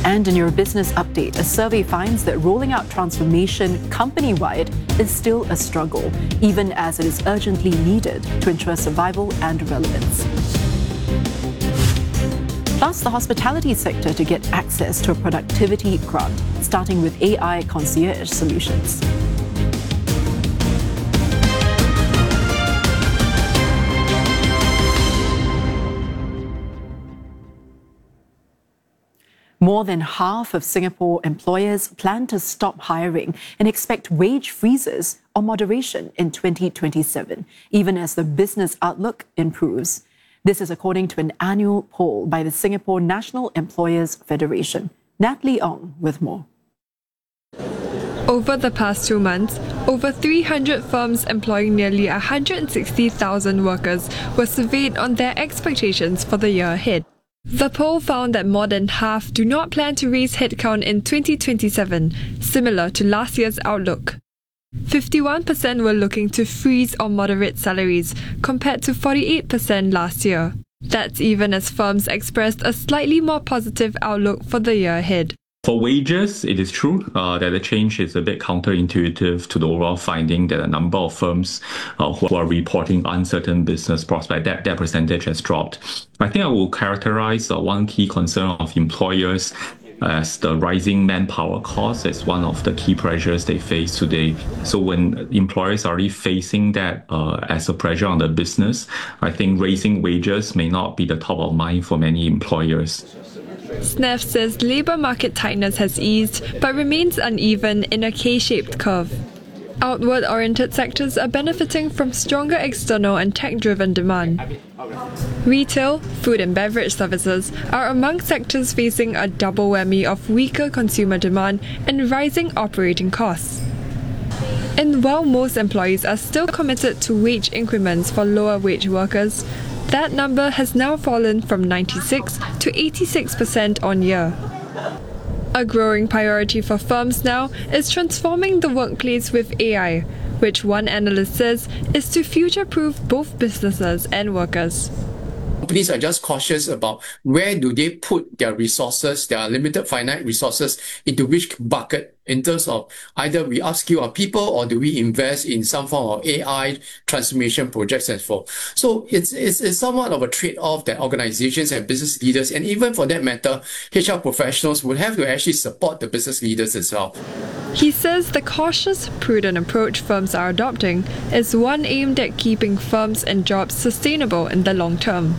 And in your business update, a survey finds that rolling out transformation company-wide is still a struggle, even as it is urgently needed to ensure survival and relevance. Plus, the hospitality sector to get access to a productivity grant, starting with AI concierge solutions. More than half of Singapore employers plan to stop hiring and expect wage freezes or moderation in 2027, even as the business outlook improves. This is according to an annual poll by the Singapore National Employers Federation. Natalie Ong with more. Over the past 2 months, over 300 firms employing nearly 160,000 workers were surveyed on their expectations for the year ahead. The poll found that more than half do not plan to raise headcount in 2027, similar to last year's outlook. 51% were looking to freeze or moderate salaries, compared to 48% last year. That's even as firms expressed a slightly more positive outlook for the year ahead. For wages, it is true that the change is a bit counterintuitive to the overall finding that a number of firms who are reporting uncertain business prospects, that percentage has dropped. I think I will characterize one key concern of employers as the rising manpower cost as one of the key pressures they face today. So when employers are already facing that as a pressure on the business, I think raising wages may not be the top of mind for many employers. SNEF says labour market tightness has eased but remains uneven in a K-shaped curve. Outward-oriented sectors are benefiting from stronger external and tech-driven demand. Retail, food and beverage services are among sectors facing a double whammy of weaker consumer demand and rising operating costs. And while most employees are still committed to wage increments for lower wage workers, that number has now fallen from 96 to 86% on year. A growing priority for firms now is transforming the workplace with AI, which one analyst says is to future-proof both businesses and workers. Companies are just cautious about where do they put their resources, their limited finite resources, into which bucket in terms of either we upskill our people or do we invest in some form of AI transformation projects and so. So it's somewhat of a trade-off that organizations and business leaders, and even for that matter, HR professionals would have to actually support the business leaders as well. He says the cautious, prudent approach firms are adopting is one aimed at keeping firms and jobs sustainable in the long term.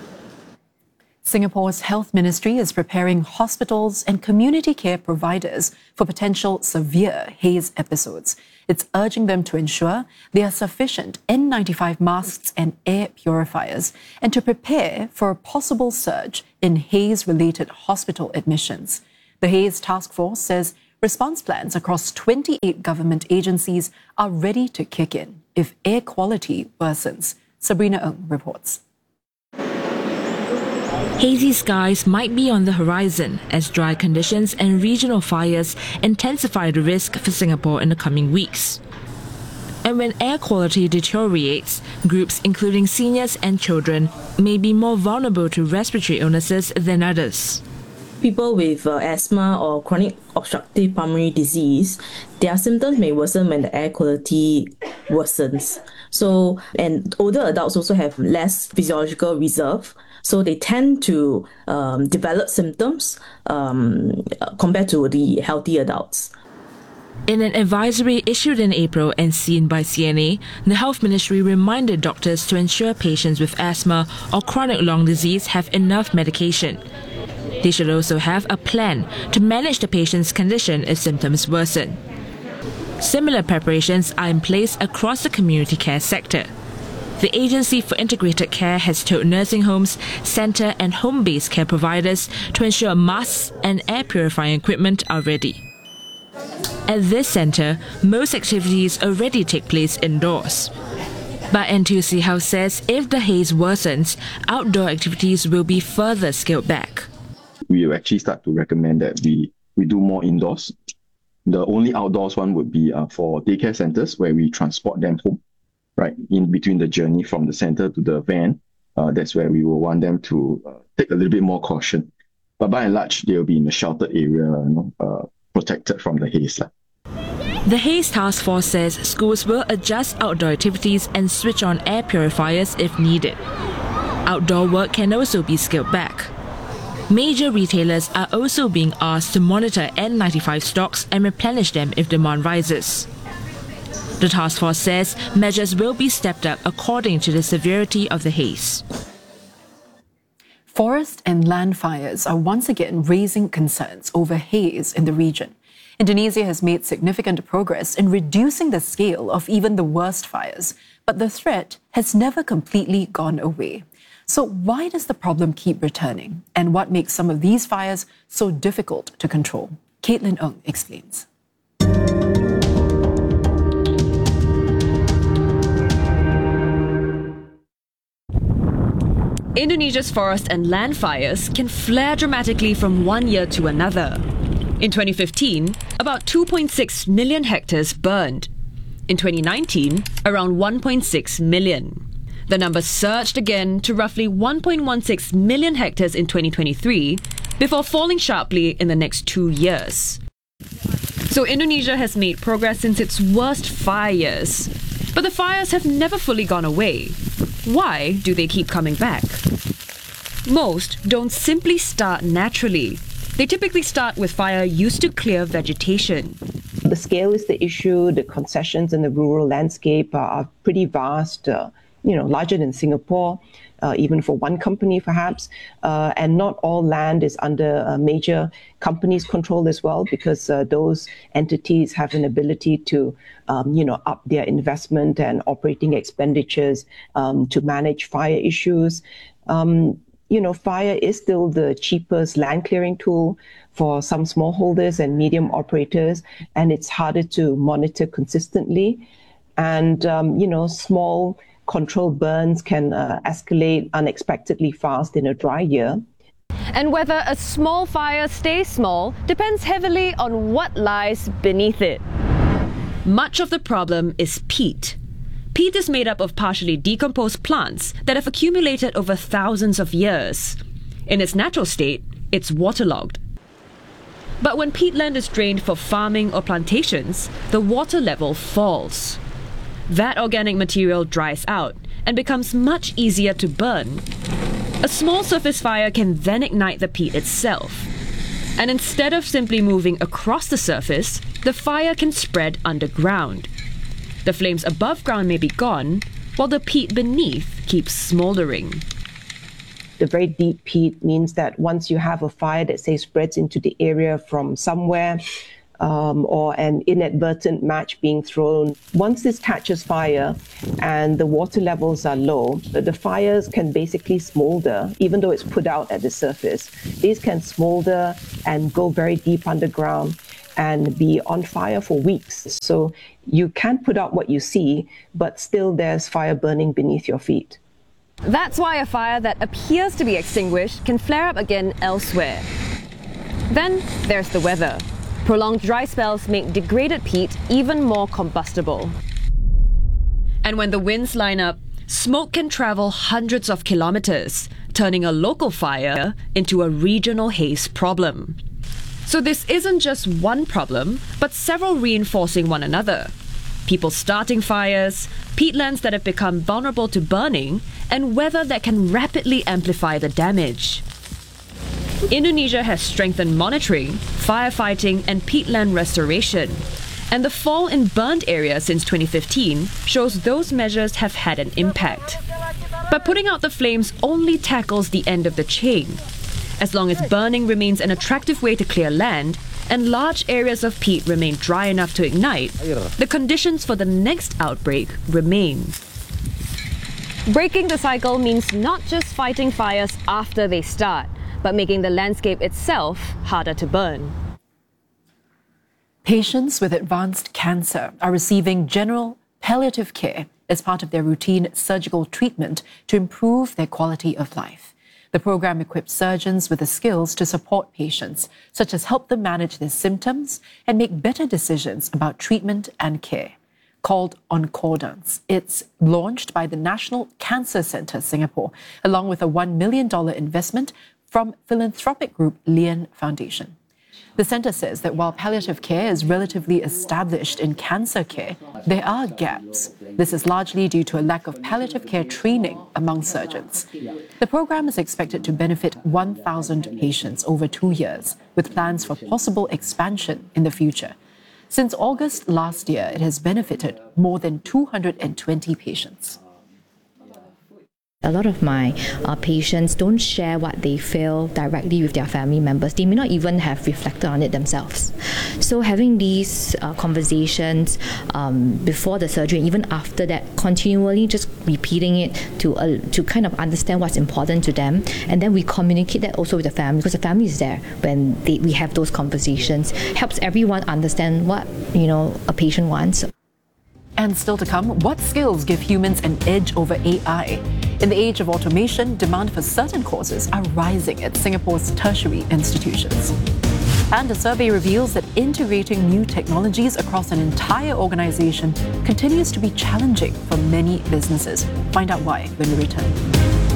Singapore's Health Ministry is preparing hospitals and community care providers for potential severe haze episodes. It's urging them to ensure there are sufficient N95 masks and air purifiers and to prepare for a possible surge in haze-related hospital admissions. The Haze Task Force says response plans across 28 government agencies are ready to kick in if air quality worsens. Sabrina Ng reports. Hazy skies might be on the horizon as dry conditions and regional fires intensify the risk for Singapore in the coming weeks. And when air quality deteriorates, groups including seniors and children may be more vulnerable to respiratory illnesses than others. People with asthma or chronic obstructive pulmonary disease, their symptoms may worsen when the air quality worsens. So, and older adults also have less physiological reserve, so they tend to develop symptoms compared to the healthy adults. In an advisory issued in April and seen by CNA, the Health Ministry reminded doctors to ensure patients with asthma or chronic lung disease have enough medication. They should also have a plan to manage the patient's condition if symptoms worsen. Similar preparations are in place across the community care sector. The Agency for Integrated Care has told nursing homes, centre and home-based care providers to ensure masks and air purifying equipment are ready. At this centre, most activities already take place indoors. But NTUC Health says if the haze worsens, outdoor activities will be further scaled back. We will actually start to recommend that we do more indoors. The only outdoors one would be for daycare centres where we transport them home, right, in between the journey from the centre to the van. That's where we will want them to take a little bit more caution. But by and large, they'll be in a sheltered area, protected from the haze. The Haze Task Force says schools will adjust outdoor activities and switch on air purifiers if needed. Outdoor work can also be scaled back. Major retailers are also being asked to monitor N95 stocks and replenish them if demand rises. The task force says measures will be stepped up according to the severity of the haze. Forest and land fires are once again raising concerns over haze in the region. Indonesia has made significant progress in reducing the scale of even the worst fires, but the threat has never completely gone away. So why does the problem keep returning? And what makes some of these fires so difficult to control? Caitlin Ng explains. Indonesia's forest and land fires can flare dramatically from one year to another. In 2015, about 2.6 million hectares burned. In 2019, around 1.6 million. The number surged again to roughly 1.16 million hectares in 2023, before falling sharply in the next 2 years. So Indonesia has made progress since its worst fire years. But the fires have never fully gone away. Why do they keep coming back? Most don't simply start naturally. They typically start with fire used to clear vegetation. The scale is the issue. The concessions in the rural landscape are pretty vast, larger than Singapore, even for one company perhaps. And not all land is under major companies' control as well, because those entities have an ability to, up their investment and operating expenditures to manage fire issues. Fire is still the cheapest land clearing tool for some smallholders and medium operators, and it's harder to monitor consistently. And, small controlled burns can escalate unexpectedly fast in a dry year. And whether a small fire stays small depends heavily on what lies beneath it. Much of the problem is peat. Peat is made up of partially decomposed plants that have accumulated over thousands of years. In its natural state, it's waterlogged. But when peatland is drained for farming or plantations, the water level falls. That organic material dries out and becomes much easier to burn. A small surface fire can then ignite the peat itself. And instead of simply moving across the surface, the fire can spread underground. The flames above ground may be gone, while the peat beneath keeps smoldering. The very deep peat means that once you have a fire that, say, spreads into the area from somewhere, or an inadvertent match being thrown, once this catches fire and the water levels are low, the fires can basically smolder, even though it's put out at the surface. These can smolder and go very deep underground and be on fire for weeks. So you can't put out what you see, but still there's fire burning beneath your feet. That's why a fire that appears to be extinguished can flare up again elsewhere. Then there's the weather. Prolonged dry spells make degraded peat even more combustible. And when the winds line up, smoke can travel hundreds of kilometers, turning a local fire into a regional haze problem. So this isn't just one problem, but several reinforcing one another. People starting fires, peatlands that have become vulnerable to burning, and weather that can rapidly amplify the damage. Indonesia has strengthened monitoring, firefighting, and peatland restoration. And the fall in burned areas since 2015 shows those measures have had an impact. But putting out the flames only tackles the end of the chain. As long as burning remains an attractive way to clear land, and large areas of peat remain dry enough to ignite, the conditions for the next outbreak remain. Breaking the cycle means not just fighting fires after they start, but making the landscape itself harder to burn. Patients with advanced cancer are receiving general palliative care as part of their routine surgical treatment to improve their quality of life. The program equips surgeons with the skills to support patients, such as help them manage their symptoms and make better decisions about treatment and care. Called Oncordance, it's launched by the National Cancer Centre Singapore, along with a $1 million investment from philanthropic group Lian Foundation. The centre says that while palliative care is relatively established in cancer care, there are gaps. This is largely due to a lack of palliative care training among surgeons. The program is expected to benefit 1,000 patients over 2 years, with plans for possible expansion in the future. Since August last year, it has benefited more than 220 patients. A lot of my patients don't share what they feel directly with their family members. They may not even have reflected on it themselves. So having these conversations before the surgery, even after that, continually just repeating it to kind of understand what's important to them, and then we communicate that also with the family, because the family is there when we have those conversations. Helps everyone understand what a patient wants. And still to come, what skills give humans an edge over AI? In the age of automation, demand for certain courses are rising at Singapore's tertiary institutions. And a survey reveals that integrating new technologies across an entire organization continues to be challenging for many businesses. Find out why when we return.